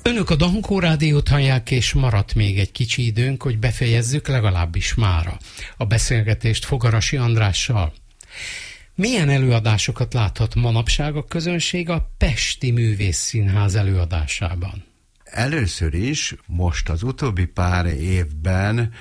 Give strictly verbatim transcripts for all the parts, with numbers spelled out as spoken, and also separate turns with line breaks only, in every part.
Önök a Dankó Rádiót hallják, és maradt még egy kicsi időnk, hogy befejezzük legalábbis mára a beszélgetést Fogarasi Andrással. Milyen előadásokat láthat manapság a közönség a Pesti Művészszínház előadásában?
Először is, most az utóbbi pár évben,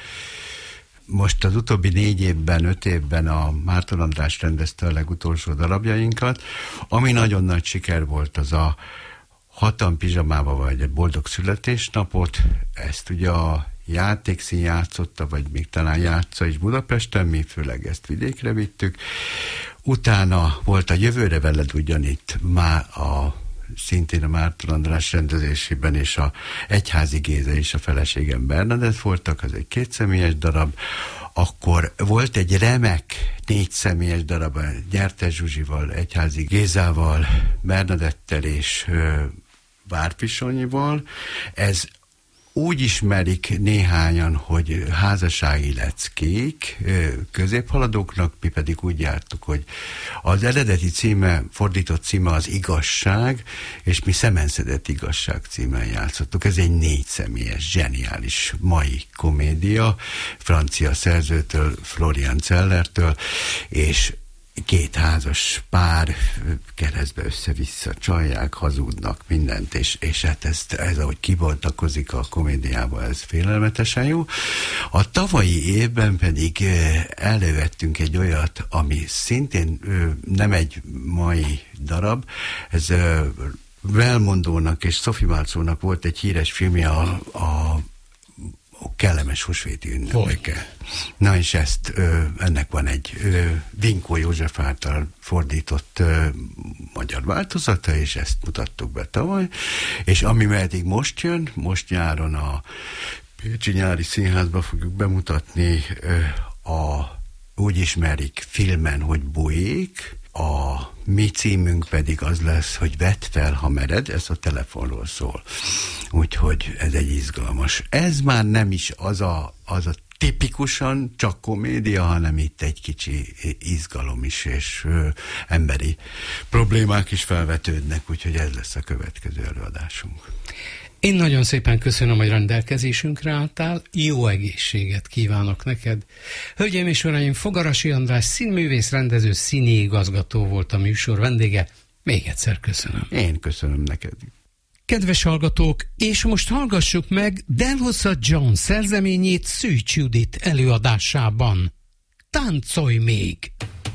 most az utóbbi négy évben, öt évben a Márton András rendezte a legutolsó darabjainkat, ami nagyon nagy siker volt, az a Hatan pizsamába vagy egy boldog születésnapot. Ezt ugye a Játékszín játszotta, vagy még talán játsza is Budapesten, mi főleg ezt vidékre vittük. Utána volt a Jövőre veled ugyanitt már a szintén a Márton András rendezésében, és a Egyházi Géza és a feleségem Bernadett voltak, az egy kétszemélyes darab. Akkor volt egy remek négy személyes darab, Gyertes Zsuzsival, Egyházi Gézával, Bernadettel és ö, Várpisonyival. Ez úgy ismerik néhányan, hogy házassági leckék középhaladóknak, mi pedig úgy jártuk, hogy az eredeti címe, fordított címe az Igazság, és mi Szemenszedett igazság címen játszottuk. Ez egy négy személyes, zseniális mai komédia, francia szerzőtől, Florian Zellertől, és két házas pár keresztbe össze-vissza csalják, hazudnak, mindent, és, és hát ez, ez ahogy kibontakozik a komédiába, ez félelmetesen jó. A tavalyi évben pedig elővettünk egy olyat, ami szintén nem egy mai darab, ez Belmondónak és Sophie Marceaunak volt egy híres filmje, a, a a Kellemes húsvéti ünnepeke. Na és ezt, ö, ennek van egy ö, Vinkó József által fordított ö, magyar változata, és ezt mutattuk be tavaly, és ami meddig most jön, most nyáron a Pécsi Nyári Színházba fogjuk bemutatni ö, a úgy ismerik filmen, hogy Bujék, a mi címünk pedig az lesz, hogy vedd fel, ha mered, ez a telefonról szól. Úgyhogy ez egy izgalmas. Ez már nem is az a, az a tipikusan csak komédia, hanem itt egy kicsi izgalom is, és ö, emberi problémák is felvetődnek, úgyhogy ez lesz a következő előadásunk.
Én nagyon szépen köszönöm, hogy rendelkezésünkre álltál, jó egészséget kívánok neked. Hölgyeim és uraim, Fogarasi András színművész, rendező, színi igazgató volt a műsor vendége. Még egyszer köszönöm.
Én köszönöm neked.
Kedves hallgatók, és most hallgassuk meg Delhossa John szerzeményét Szűcs Judit előadásában. Táncolj még!